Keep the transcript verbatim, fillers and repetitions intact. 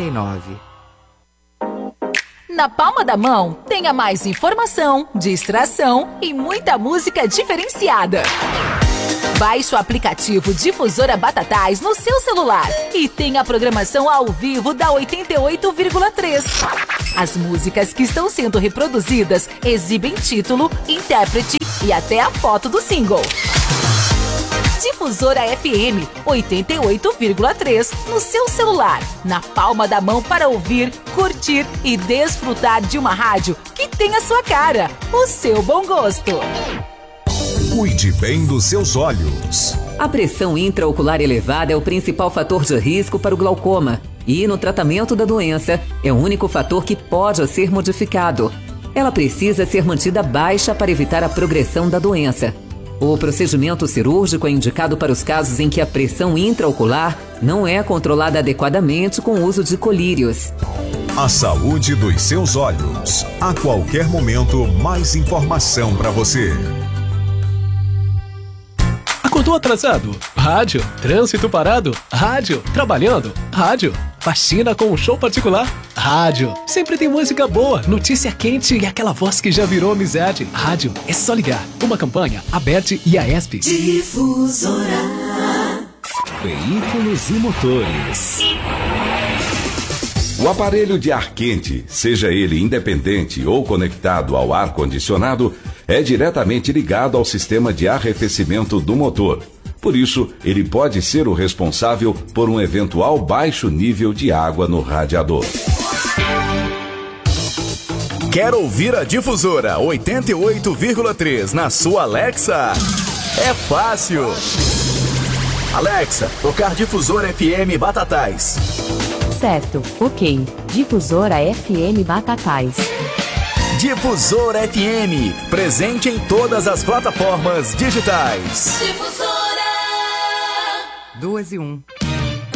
e nove. Na palma da mão, tenha mais informação, distração e muita música diferenciada. Baixe o aplicativo Difusora Batatais no seu celular e tenha a programação ao vivo da oitenta e oito vírgula três. As músicas que estão sendo reproduzidas exibem título, intérprete e até a foto do single. Difusora F M oitenta e oito vírgula três no seu celular, na palma da mão para ouvir, curtir e desfrutar de uma rádio que tem a sua cara, o seu bom gosto. Cuide bem dos seus olhos. A pressão intraocular elevada é o principal fator de risco para o glaucoma e, no tratamento da doença, é o único fator que pode ser modificado. Ela precisa ser mantida baixa para evitar a progressão da doença. O procedimento cirúrgico é indicado para os casos em que a pressão intraocular não é controlada adequadamente com o uso de colírios. A saúde dos seus olhos. A qualquer momento, mais informação para você. Acordou atrasado? Rádio. Trânsito parado? Rádio. Trabalhando? Rádio. Faxina com um show particular? Rádio. Sempre tem música boa, notícia quente e aquela voz que já virou amizade. Rádio. É só ligar. Uma campanha, a B E T e a E S P. Difusora. Veículos e motores. O aparelho de ar quente, seja ele independente ou conectado ao ar-condicionado, é diretamente ligado ao sistema de arrefecimento do motor. Por isso, ele pode ser o responsável por um eventual baixo nível de água no radiador. Quer ouvir a Difusora oitenta e oito vírgula três na sua Alexa? É fácil! Alexa, tocar Difusora F M Batatais. Certo, ok. Difusora F M Batatais. Difusora F M, presente em todas as plataformas digitais. Difusora! Duas e um.